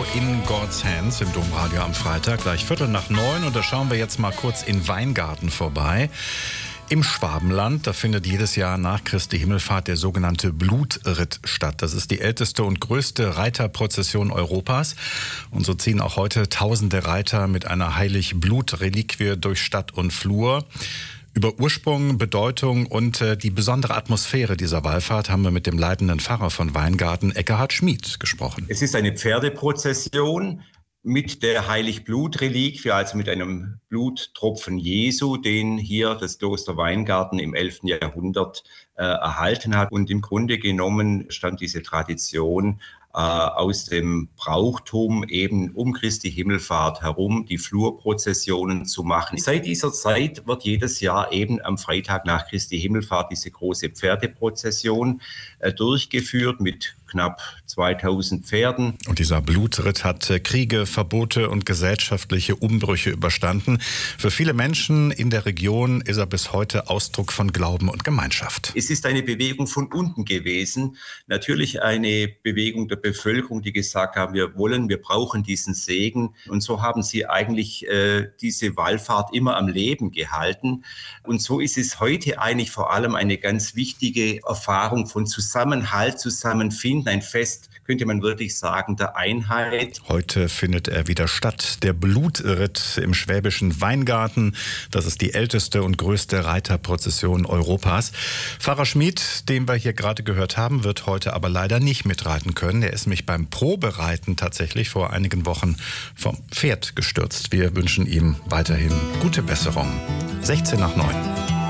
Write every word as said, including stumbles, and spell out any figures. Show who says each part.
Speaker 1: Radio in God's Hands im Domradio am Freitag, gleich Viertel nach neun. Und da schauen wir jetzt mal kurz in Weingarten vorbei. Im Schwabenland, da findet jedes Jahr nach Christi Himmelfahrt der sogenannte Blutritt statt. Das ist die älteste und größte Reiterprozession Europas. Und so ziehen auch heute tausende Reiter mit einer Heilig-Blut-Reliquie durch Stadt und Flur. Über Ursprung, Bedeutung und äh, die besondere Atmosphäre dieser Wallfahrt haben wir mit dem leitenden Pfarrer von Weingarten, Ekkehard Schmid, gesprochen.
Speaker 2: Es ist eine Pferdeprozession mit der Heilig-Blut-Reliquie, also mit einem Bluttropfen Jesu, den hier das Kloster Weingarten im elften Jahrhundert äh, erhalten hat. Und im Grunde genommen stand diese Tradition äh, aus dem Brauchtum, eben um Christi Himmelfahrt herum die Flurprozessionen zu machen. Seit dieser Zeit wird jedes Jahr eben am Freitag nach Christi Himmelfahrt diese große Pferdeprozession äh, durchgeführt mit knapp zweitausend Pferden.
Speaker 1: Und dieser Blutritt hat äh, Kriege, Verbote und gesellschaftliche Umbrüche überstanden. Für viele Menschen in der Region ist er bis heute Ausdruck von Glauben und Gemeinschaft.
Speaker 2: Es ist eine Bewegung von unten gewesen. Natürlich eine Bewegung der Bevölkerung, die gesagt haben, wir wollen, wir brauchen diesen Segen. Und so haben sie eigentlich äh, diese Wallfahrt immer am Leben gehalten. Und so ist es heute eigentlich vor allem eine ganz wichtige Erfahrung von Zusammenhalt, Zusammenfinden, ein Fest, könnte man wirklich sagen, der Einheit.
Speaker 1: Heute findet er wieder statt. Der Blutritt im schwäbischen Weingarten. Das ist die älteste und größte Reiterprozession Europas. Pfarrer Schmid, den wir hier gerade gehört haben, wird heute aber leider nicht mitreiten können. Er ist nämlich beim Probereiten tatsächlich vor einigen Wochen vom Pferd gestürzt. Wir wünschen ihm weiterhin gute Besserung. sechzehn nach neun.